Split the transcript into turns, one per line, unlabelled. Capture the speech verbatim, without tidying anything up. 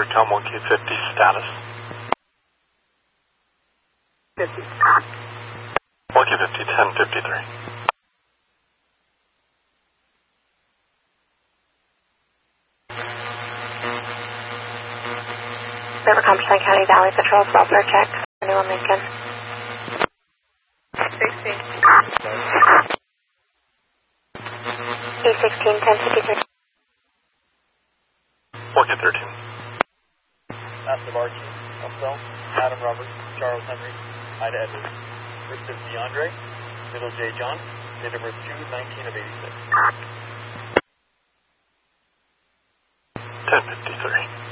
Tom one K fifty status.
fifty.
one K fifty, ten fifty-three.
River Comstock County Valley Patrol, Butler check. New Lincoln. sixteen. E sixteen, ten fifty-three.
one K thirteen.
Massive Archie, Upsell, Adam Roberts, Charles Henry, Ida Edwards. First is DeAndre, middle J. John, date of birth two nineteen of eighty-six.
ten fifty-three.